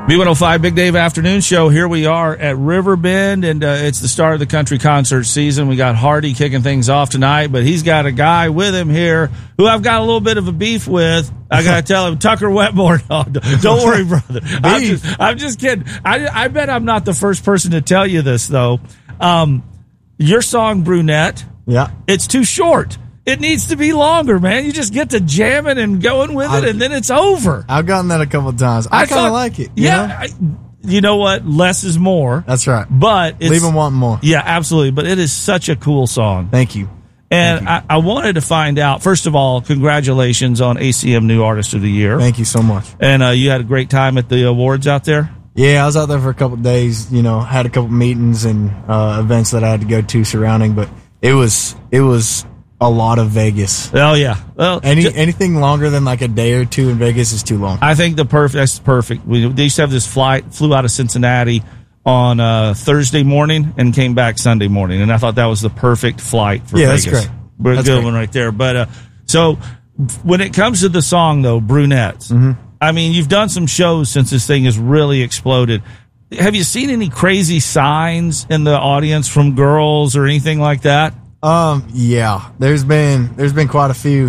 B105 Big Dave Afternoon Show. Here we are at Riverbend, and it's the start of the country concert season. We got Hardy kicking things off tonight, but he's got a guy with him here who I've got a little bit of a beef with. I got to tell him, Tucker Wetmore. No, don't worry, brother. I'm just kidding. I bet I'm not the first person to tell you this, though. Your song, Brunette, it's too short. It needs to be longer, man. You just get to jamming and going with it, and then it's over. I've gotten that a couple of times. I kind of like it. You know what? Less is more. That's right. But leave them wanting more. Yeah, absolutely. But it is such a cool song. Thank you. And I wanted to find out, first of all, congratulations on ACM New Artist of the Year. Thank you so much. And you had a great time at the awards out there? Yeah, I was out there for a couple of days, had a couple meetings and events that I had to go to surrounding, but it was a lot of Vegas. Oh, yeah. Well, anything longer than like a day or two in Vegas is too long. I think that's perfect. They used to have this flight, flew out of Cincinnati on Thursday morning and came back Sunday morning, and I thought that was the perfect flight for Vegas. That's great. Good one right there. But so when it comes to the song, though, Brunettes, I mean, you've done some shows since this thing has really exploded. Have you seen any crazy signs in the audience from girls or anything like that? Yeah, there's been quite a few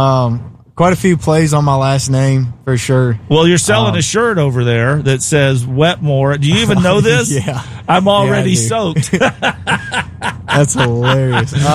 plays on my last name for sure. Well, you're selling a shirt over there that says Wetmore. Do you even know this? Yeah. I'm already soaked. That's hilarious. And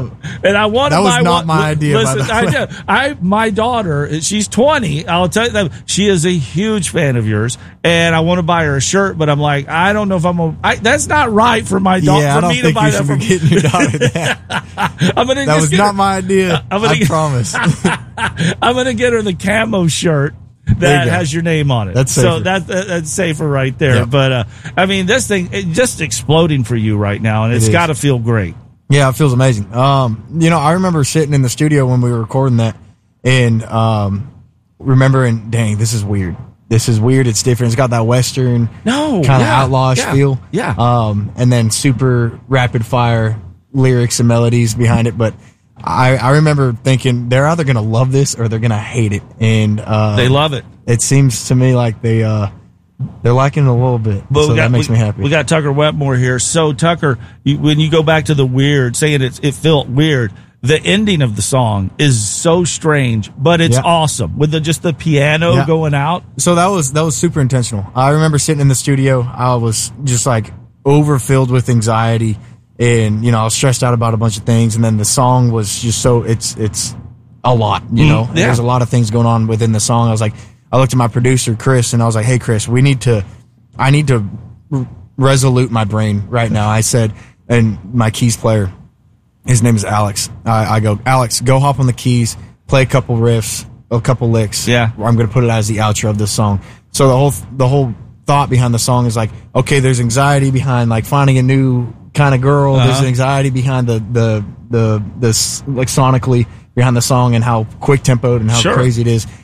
I want to buy one. That was not my idea. Listen, my daughter, she's 20. I'll tell you that she is a huge fan of yours, and I want to buy her a shirt, but I'm like, I don't know if that's not right for my daughter. Yeah, I don't think you should be getting your daughter that. That was not my idea. I promise. I'm going to get her the camo shirt that has your name on it. That's safer. So that's safer right there. Yep. But, I mean, this thing it's just exploding for you right now, and it's got to feel great. Yeah, it feels amazing. I remember sitting in the studio when we were recording that and remembering, dang, this is weird. This is weird. It's different. It's got that Western kind of outlawish feel. Yeah. And then super rapid fire lyrics and melodies behind it. But I remember thinking they're either going to love this or they're going to hate it. And they love it. It seems to me like they're liking it a little bit. But that makes me happy. We got Tucker Wetmore here. So, Tucker, when you go back to the weird, saying it felt weird, the ending of the song is so strange, but it's awesome with just the piano going out. So that was super intentional. I remember sitting in the studio. I was just like overfilled with anxiety, and I was stressed out about a bunch of things. And then the song was just so it's a lot. There's a lot of things going on within the song. I looked at my producer Chris, and I was like, "Hey, Chris, I need to resolute my brain right now." I said, and my keys player, his name is Alex. I go, Alex, go hop on the keys, play a couple riffs, a couple licks. Yeah. I'm going to put it as the outro of this song. So the whole thought behind the song is like, okay, there's anxiety behind like finding a new kind of girl. There's anxiety behind the like sonically behind the song and how quick tempoed and how crazy it is.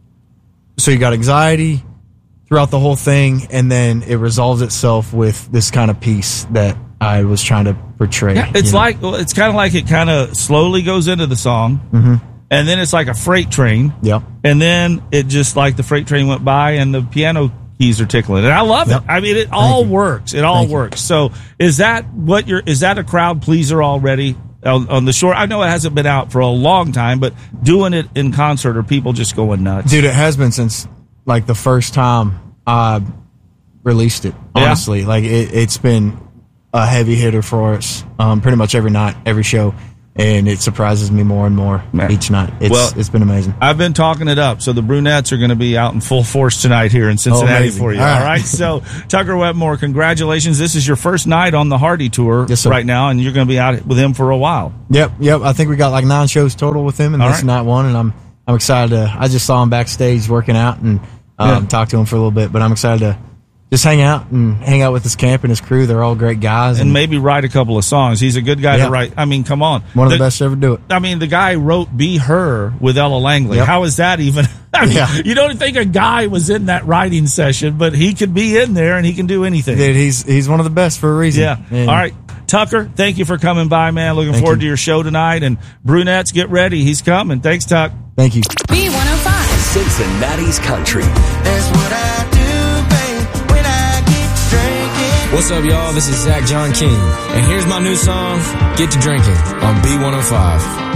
So you got anxiety throughout the whole thing, and then it resolves itself with this kind of piece that I was trying to portray. Yeah, it's it's kind of like it kind of slowly goes into the song, and then it's like a freight train. Yep. And then it just like the freight train went by, and the piano keys are tickling, and I love it. I mean, it all works. It all works. So is that a crowd pleaser already on the shore? I know it hasn't been out for a long time, but doing it in concert, are people just going nuts? Dude, it has been since like the first time I released it. Honestly, like it's been a heavy hitter for us pretty much every night, every show, and it surprises me more and more each night. It's been amazing. I've been talking it up, so the Brunettes are going to be out in full force tonight here in Cincinnati for you. All right. So Tucker Wetmore, congratulations. This is your first night on the Hardy tour right now, and you're going to be out with him for a while. Yep. I think we got like 9 shows total with him, and this is night 1, and I'm excited I just saw him backstage working out and talked to him for a little bit, but I'm excited to just hang out with his camp and his crew. They're all great guys. And maybe write a couple of songs. He's a good guy to write. I mean, come on. One of the best to ever do it. I mean, the guy wrote Be Her with Ella Langley. Yep. How is that even? I mean, you don't think a guy was in that writing session, but he could be in there and he can do anything. Dude, he's one of the best for a reason. Yeah. And all right. Tucker, thank you for coming by, man. Looking forward to your show tonight. And Brunettes, get ready. He's coming. Thanks, Tuck. Thank you. B105. Cincinnati's Country. That's what I do, babe. What's up, y'all? This is Zach John King, and here's my new song, Get to Drinking, on B105.